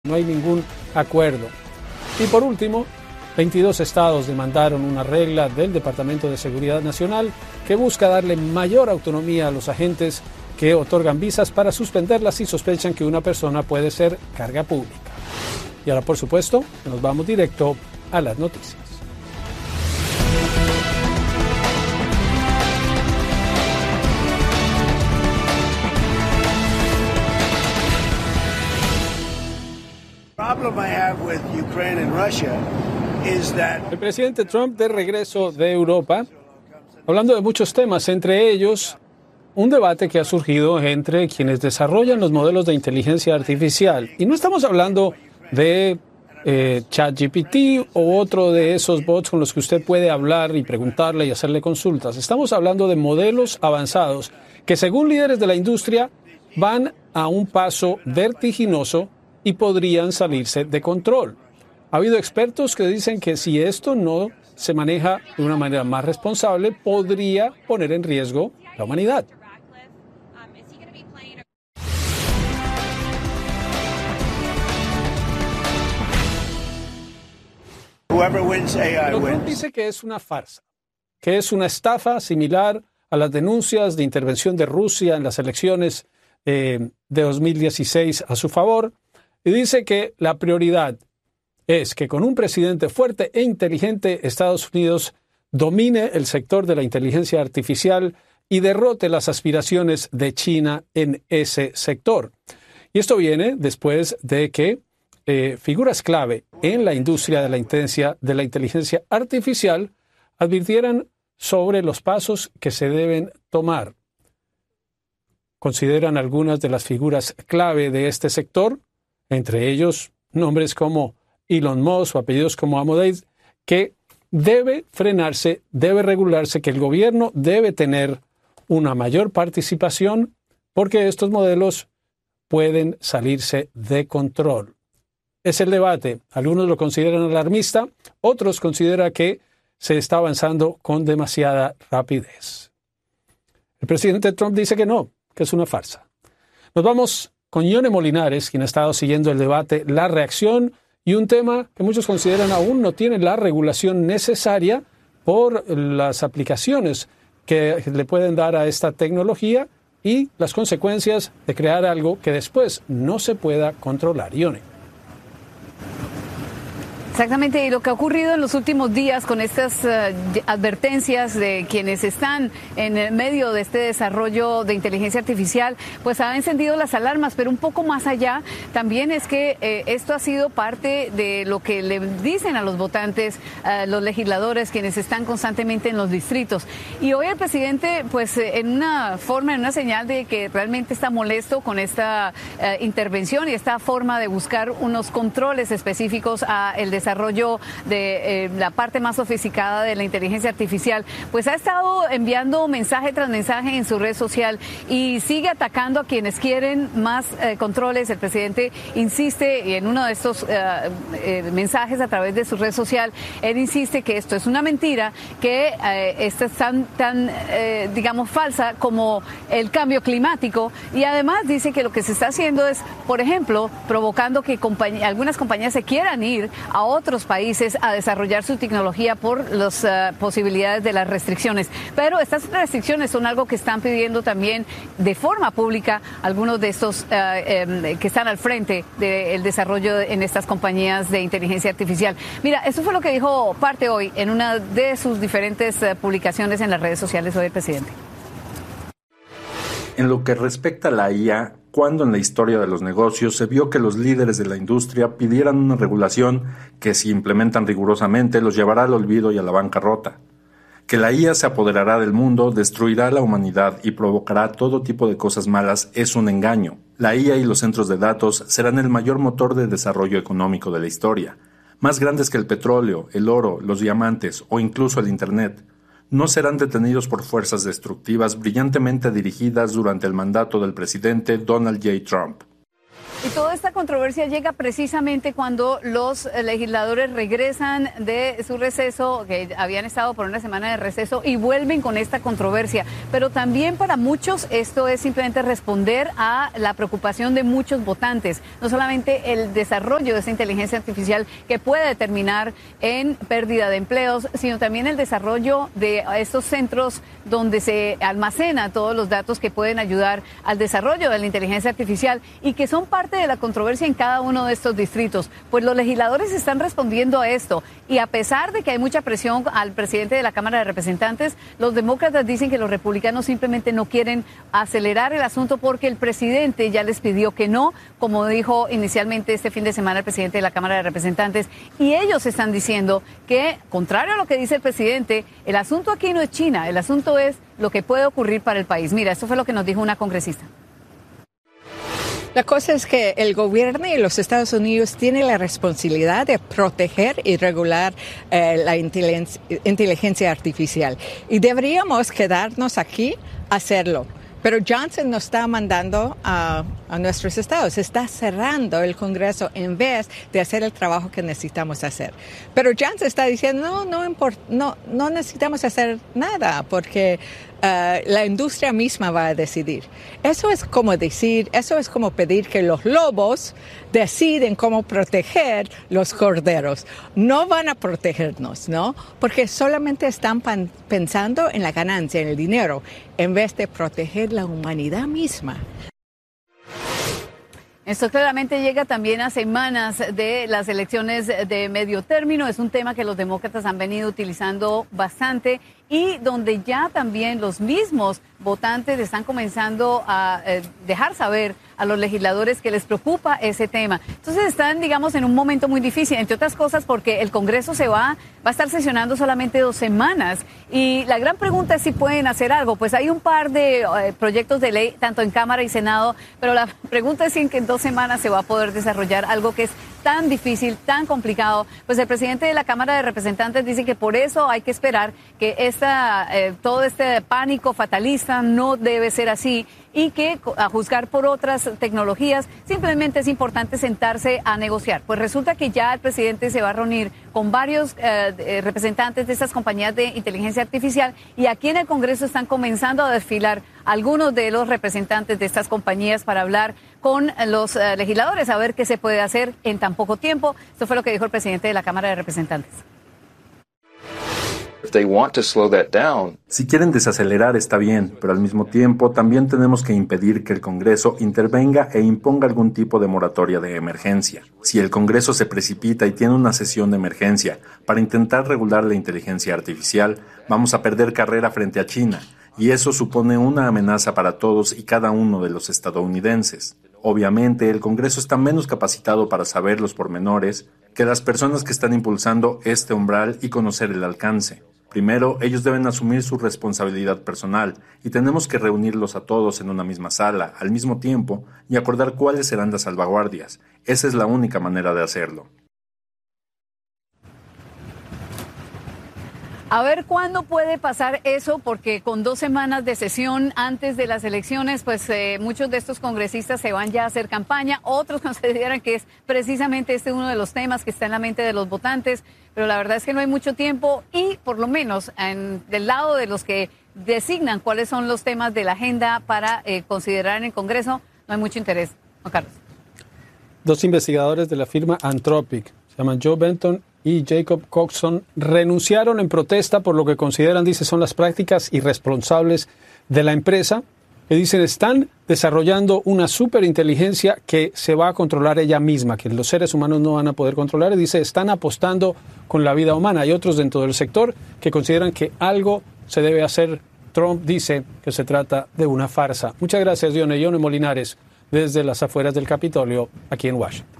No hay ningún acuerdo. Y por último, 22 estados demandaron una regla del Departamento de Seguridad Nacional que busca darle mayor autonomía a los agentes que otorgan visas para suspenderlas si sospechan que una persona puede ser carga pública. Y ahora, por supuesto, nos vamos directo a las noticias. El presidente Trump de regreso de Europa, hablando de muchos temas, entre ellos un debate que ha surgido entre quienes desarrollan los modelos de inteligencia artificial. Y no estamos hablando de ChatGPT o otro de esos bots con los que usted puede hablar y preguntarle y hacerle consultas. Estamos hablando de modelos avanzados que, según líderes de la industria, van a un paso vertiginoso y podrían salirse de control. Ha habido expertos que dicen que si esto no se maneja de una manera más responsable, podría poner en riesgo la humanidad. Pero Trump dice que es una farsa, que es una estafa similar a las denuncias de intervención de Rusia en las elecciones de 2016 a su favor, y dice que la prioridad es que con un presidente fuerte e inteligente, Estados Unidos domine el sector de la inteligencia artificial y derrote las aspiraciones de China en ese sector. Y esto viene después de que figuras clave en la industria de la inteligencia artificial advirtieran sobre los pasos que se deben tomar. Consideran algunas de las figuras clave de este sector, entre ellos nombres como Elon Musk o apellidos como Amadeus, que debe frenarse, debe regularse, que el gobierno debe tener una mayor participación porque estos modelos pueden salirse de control. Es el debate. Algunos lo consideran alarmista, otros consideran que se está avanzando con demasiada rapidez. El presidente Trump dice que no, que es una farsa. Nos vamos con Yone Molinares, quien ha estado siguiendo el debate, la reacción y un tema que muchos consideran aún no tiene la regulación necesaria por las aplicaciones que le pueden dar a esta tecnología y las consecuencias de crear algo que después no se pueda controlar. Yone. Exactamente, y lo que ha ocurrido en los últimos días con estas advertencias de quienes están en el medio de este desarrollo de inteligencia artificial, pues ha encendido las alarmas, pero un poco más allá también es que esto ha sido parte de lo que le dicen a los votantes, los legisladores, quienes están constantemente en los distritos. Y hoy el presidente, pues en una señal de que realmente está molesto con esta intervención y esta forma de buscar unos controles específicos a el desarrollo de la parte más sofisticada de la inteligencia artificial, pues ha estado enviando mensaje tras mensaje en su red social y sigue atacando a quienes quieren más controles. El presidente insiste en uno de estos mensajes a través de su red social, él insiste que esto es una mentira, que esta es tan digamos, falsa como el cambio climático, y además dice que lo que se está haciendo es, por ejemplo, provocando que algunas compañías se quieran ir a otros países a desarrollar su tecnología por las posibilidades de las restricciones. Pero estas restricciones son algo que están pidiendo también de forma pública algunos de estos que están al frente del desarrollo en estas compañías de inteligencia artificial. Mira, eso fue lo que dijo parte hoy en una de sus diferentes publicaciones en las redes sociales hoy el presidente. En lo que respecta a la IA, ¿cuándo en la historia de los negocios se vio que los líderes de la industria pidieran una regulación que, si implementan rigurosamente, los llevará al olvido y a la bancarrota? Que la IA se apoderará del mundo, destruirá a la humanidad y provocará todo tipo de cosas malas es un engaño. La IA y los centros de datos serán el mayor motor de desarrollo económico de la historia, más grandes que el petróleo, el oro, los diamantes o incluso el Internet. No serán detenidos por fuerzas destructivas brillantemente dirigidas durante el mandato del presidente Donald J. Trump. Y toda esta controversia llega precisamente cuando los legisladores regresan de su receso, que habían estado por una semana de receso, y vuelven con esta controversia. Pero también para muchos esto es simplemente responder a la preocupación de muchos votantes. No solamente el desarrollo de esa inteligencia artificial que puede terminar en pérdida de empleos, sino también el desarrollo de estos centros donde se almacena todos los datos que pueden ayudar al desarrollo de la inteligencia artificial y que son parte de la controversia en cada uno de estos distritos. Pues los legisladores están respondiendo a esto y a pesar de que hay mucha presión al presidente de la Cámara de Representantes, los demócratas dicen que los republicanos simplemente no quieren acelerar el asunto porque el presidente ya les pidió que no, como dijo inicialmente este fin de semana el presidente de la Cámara de Representantes, y ellos están diciendo que, contrario a lo que dice el presidente, el asunto aquí no es China, el asunto es lo que puede ocurrir para el país. Mira, esto fue lo que nos dijo una congresista. La cosa es que el gobierno de los Estados Unidos tiene la responsabilidad de proteger y regular la inteligencia artificial. Y deberíamos quedarnos aquí a hacerlo. Pero Johnson nos está mandando a nuestros estados, está cerrando el Congreso en vez de hacer el trabajo que necesitamos hacer. Pero Johnson está diciendo, no necesitamos hacer nada porque la industria misma va a decidir. Eso es como pedir que los lobos deciden cómo proteger los corderos. No van a protegernos, ¿no? Porque solamente están pensando en la ganancia, en el dinero, en vez de proteger la humanidad misma. Esto claramente llega también a semanas de las elecciones de medio término. Es un tema que los demócratas han venido utilizando bastante y donde ya también los mismos votantes están comenzando a dejar saber a los legisladores que les preocupa ese tema. Entonces están, digamos, en un momento muy difícil, entre otras cosas porque el Congreso va a estar sesionando solamente 2 semanas y la gran pregunta es si pueden hacer algo. Pues hay un par de proyectos de ley, tanto en Cámara y Senado, pero la pregunta es si en 2 semanas se va a poder desarrollar algo que es tan difícil, tan complicado. Pues el presidente de la Cámara de Representantes dice que por eso hay que esperar que todo este pánico fatalista no debe ser así y que a juzgar por otras tecnologías simplemente es importante sentarse a negociar. Pues resulta que ya el presidente se va a reunir con varios representantes de estas compañías de inteligencia artificial y aquí en el Congreso están comenzando a desfilar algunos de los representantes de estas compañías para hablar con los legisladores a ver qué se puede hacer en tan poco tiempo. Esto fue lo que dijo el presidente de la Cámara de Representantes. Si quieren desacelerar está bien, pero al mismo tiempo también tenemos que impedir que el Congreso intervenga e imponga algún tipo de moratoria de emergencia. Si el Congreso se precipita y tiene una sesión de emergencia para intentar regular la inteligencia artificial, vamos a perder carrera frente a China, y eso supone una amenaza para todos y cada uno de los estadounidenses. Obviamente, el Congreso está menos capacitado para saber los pormenores que las personas que están impulsando este umbral y conocer el alcance. Primero, ellos deben asumir su responsabilidad personal y tenemos que reunirlos a todos en una misma sala, al mismo tiempo, y acordar cuáles serán las salvaguardias. Esa es la única manera de hacerlo. A ver cuándo puede pasar eso, porque con 2 semanas de sesión antes de las elecciones, pues muchos de estos congresistas se van ya a hacer campaña. Otros consideran que es precisamente uno de los temas que está en la mente de los votantes, pero la verdad es que no hay mucho tiempo y por lo menos del lado de los que designan cuáles son los temas de la agenda para considerar en el Congreso, no hay mucho interés. Juan Carlos. 2 investigadores de la firma Anthropic, se llaman Joe Benton y Jacob Coxon, renunciaron en protesta por lo que consideran, dice, son las prácticas irresponsables de la empresa, que dicen están desarrollando una superinteligencia que se va a controlar ella misma, que los seres humanos no van a poder controlar, y dice están apostando con la vida humana. Hay otros dentro del sector que consideran que algo se debe hacer. Trump dice que se trata de una farsa. Muchas gracias, Yone Molinares, desde las afueras del Capitolio, aquí en Washington.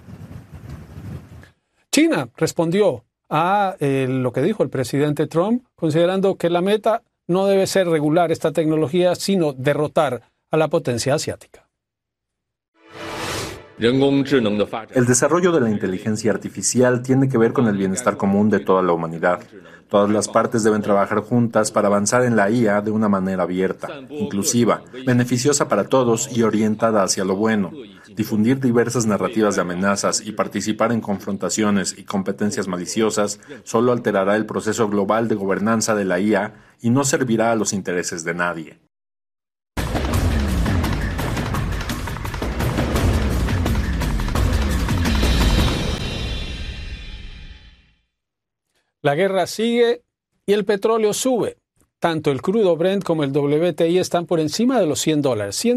China respondió a lo que dijo el presidente Trump, considerando que la meta no debe ser regular esta tecnología, sino derrotar a la potencia asiática. El desarrollo de la inteligencia artificial tiene que ver con el bienestar común de toda la humanidad. Todas las partes deben trabajar juntas para avanzar en la IA de una manera abierta, inclusiva, beneficiosa para todos y orientada hacia lo bueno. Difundir diversas narrativas de amenazas y participar en confrontaciones y competencias maliciosas solo alterará el proceso global de gobernanza de la IA y no servirá a los intereses de nadie. La guerra sigue y el petróleo sube. Tanto el crudo Brent como el WTI están por encima de los $100.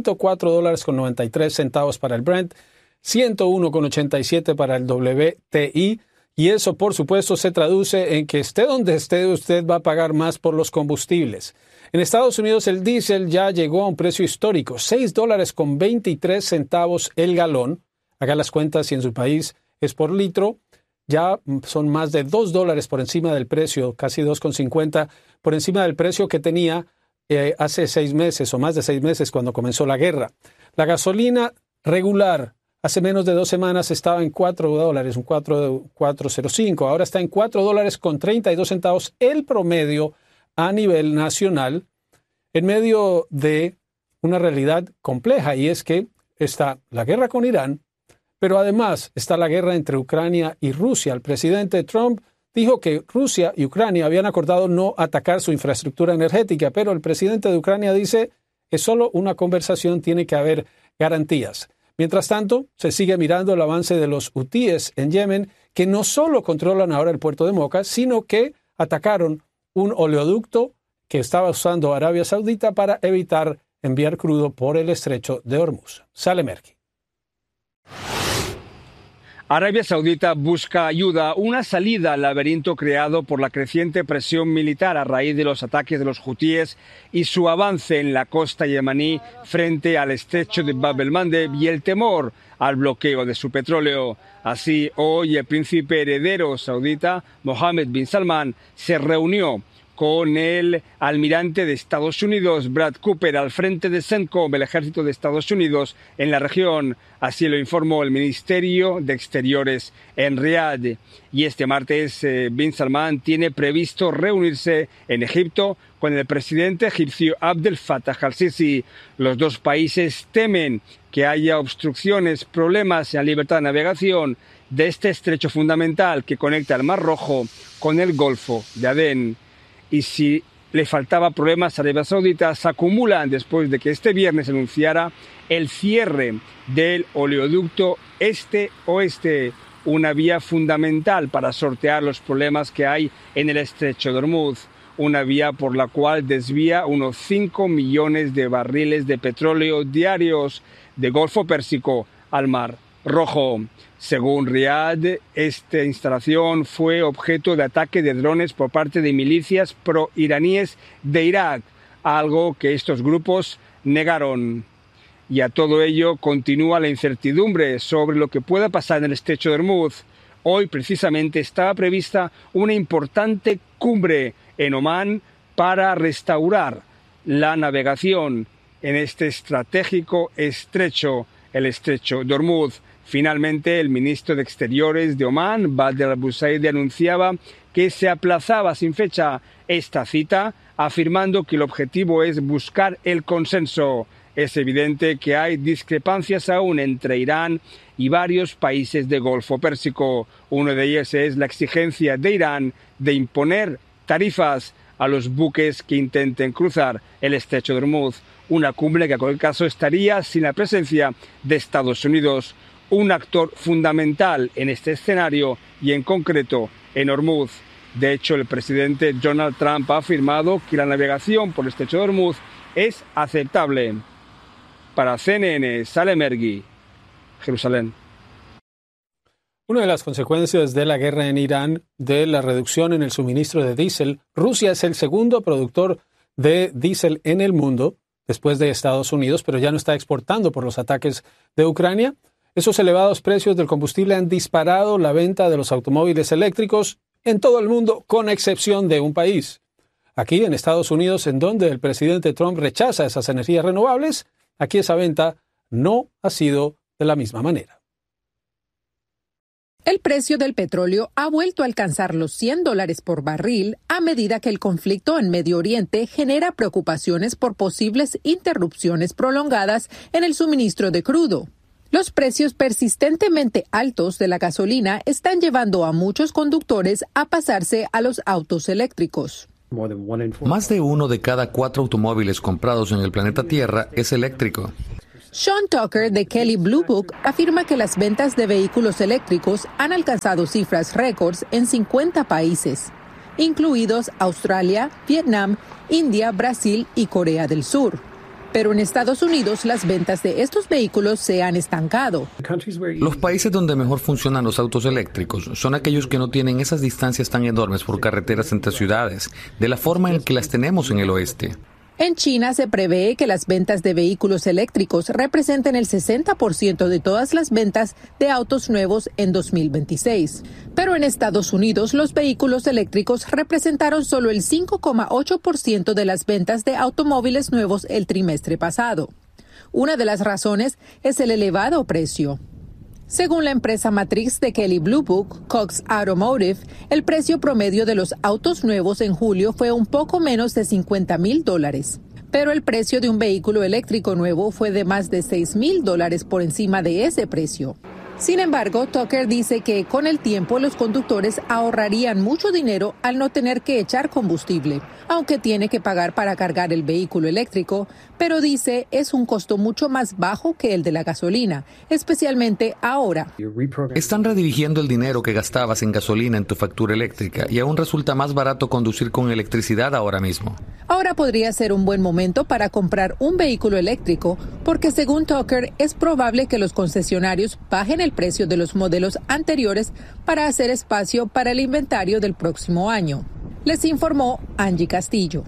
$104.93 para el Brent, 101.87 para el WTI. Y eso, por supuesto, se traduce en que esté donde esté, usted va a pagar más por los combustibles. En Estados Unidos el diésel ya llegó a un precio histórico, $6.23 el galón. Haga las cuentas si en su país es por litro. Ya son más de $2 por encima del precio, casi 2,50 por encima del precio que tenía hace 6 meses o más de 6 meses cuando comenzó la guerra. La gasolina regular hace menos de 2 semanas estaba en $4, un 4.05. Ahora está en $4.32 el promedio a nivel nacional, en medio de una realidad compleja, y es que está la guerra con Irán, pero además está la guerra entre Ucrania y Rusia. El presidente Trump dijo que Rusia y Ucrania habían acordado no atacar su infraestructura energética, pero el presidente de Ucrania dice es solo una conversación, tiene que haber garantías. Mientras tanto, se sigue mirando el avance de los hutíes en Yemen, que no solo controlan ahora el puerto de Moca, sino que atacaron un oleoducto que estaba usando Arabia Saudita para evitar enviar crudo por el estrecho de Hormuz. Salem Erki. Arabia Saudita busca ayuda, una salida al laberinto creado por la creciente presión militar a raíz de los ataques de los hutíes y su avance en la costa yemení frente al estrecho de Bab el-Mandeb y el temor al bloqueo de su petróleo. Así, hoy el príncipe heredero saudita, Mohammed bin Salman, se reunió con el almirante de Estados Unidos, Brad Cooper, al frente de CENTCOM, el ejército de Estados Unidos en la región. Así lo informó el Ministerio de Exteriores en Riad. Y este martes, bin Salman tiene previsto reunirse en Egipto con el presidente egipcio Abdel Fattah al-Sisi. Los dos países temen que haya obstrucciones, problemas en la libertad de navegación de este estrecho fundamental que conecta el Mar Rojo con el Golfo de Adén. Y si le faltaba problemas a Arabia Saudita, se acumulan después de que este viernes anunciara el cierre del oleoducto este-oeste, una vía fundamental para sortear los problemas que hay en el estrecho de Hormuz, una vía por la cual desvía unos 5 millones de barriles de petróleo diarios del Golfo Pérsico al Mar Rojo. Según Riad, esta instalación fue objeto de ataque de drones por parte de milicias pro-iraníes de Irak, algo que estos grupos negaron. Y a todo ello continúa la incertidumbre sobre lo que pueda pasar en el estrecho de Hormuz. Hoy precisamente estaba prevista una importante cumbre en Omán para restaurar la navegación en este estratégico estrecho, el estrecho de Hormuz. Finalmente, el ministro de Exteriores de Omán, Badr al-Busaidi, anunciaba que se aplazaba sin fecha esta cita, afirmando que el objetivo es buscar el consenso. Es evidente que hay discrepancias aún entre Irán y varios países del Golfo Pérsico. Uno de ellos es la exigencia de Irán de imponer tarifas a los buques que intenten cruzar el estrecho de Hormuz. Una cumbre que en cualquier caso estaría sin la presencia de Estados Unidos, un actor fundamental en este escenario y en concreto en Hormuz. De hecho, el presidente Donald Trump ha afirmado que la navegación por el estrecho de Hormuz es aceptable. Para CNN, Salem Ergi, Jerusalén. Una de las consecuencias de la guerra en Irán, de la reducción en el suministro de diésel, Rusia es el segundo productor de diésel en el mundo, después de Estados Unidos, pero ya no está exportando por los ataques de Ucrania. Esos elevados precios del combustible han disparado la venta de los automóviles eléctricos en todo el mundo, con excepción de un país. Aquí, en Estados Unidos, en donde el presidente Trump rechaza esas energías renovables, aquí esa venta no ha sido de la misma manera. El precio del petróleo ha vuelto a alcanzar los $100 por barril a medida que el conflicto en Medio Oriente genera preocupaciones por posibles interrupciones prolongadas en el suministro de crudo. Los precios persistentemente altos de la gasolina están llevando a muchos conductores a pasarse a los autos eléctricos. Más de 1 de cada 4 automóviles comprados en el planeta Tierra es eléctrico. Sean Tucker de Kelley Blue Book afirma que las ventas de vehículos eléctricos han alcanzado cifras récords en 50 países, incluidos Australia, Vietnam, India, Brasil y Corea del Sur. Pero en Estados Unidos las ventas de estos vehículos se han estancado. Los países donde mejor funcionan los autos eléctricos son aquellos que no tienen esas distancias tan enormes por carreteras entre ciudades, de la forma en que las tenemos en el oeste. En China se prevé que las ventas de vehículos eléctricos representen el 60% de todas las ventas de autos nuevos en 2026. Pero en Estados Unidos los vehículos eléctricos representaron solo el 5,8% de las ventas de automóviles nuevos el trimestre pasado. Una de las razones es el elevado precio. Según la empresa matriz de Kelley Blue Book, Cox Automotive, el precio promedio de los autos nuevos en julio fue un poco menos de $50,000. Pero el precio de un vehículo eléctrico nuevo fue de más de $6,000 por encima de ese precio. Sin embargo, Tucker dice que con el tiempo los conductores ahorrarían mucho dinero al no tener que echar combustible, aunque tiene que pagar para cargar el vehículo eléctrico, pero dice es un costo mucho más bajo que el de la gasolina, especialmente ahora. Están redirigiendo el dinero que gastabas en gasolina en tu factura eléctrica y aún resulta más barato conducir con electricidad ahora mismo. Ahora podría ser un buen momento para comprar un vehículo eléctrico porque según Tucker es probable que los concesionarios bajen el precio de los modelos anteriores para hacer espacio para el inventario del próximo año. Les informó Angie Castillo.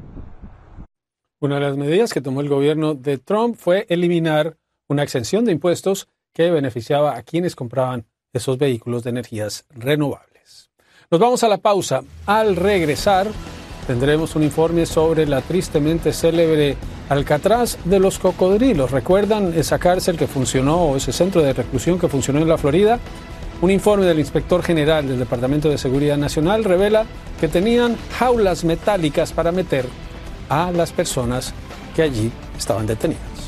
Una de las medidas que tomó el gobierno de Trump fue eliminar una exención de impuestos que beneficiaba a quienes compraban esos vehículos de energías renovables. Nos vamos a la pausa. Al regresar, tendremos un informe sobre la tristemente célebre Alcatraz de los cocodrilos. ¿Recuerdan esa cárcel que funcionó o ese centro de reclusión que funcionó en la Florida? Un informe del inspector general del Departamento de Seguridad Nacional revela que tenían jaulas metálicas para meter a las personas que allí estaban detenidas.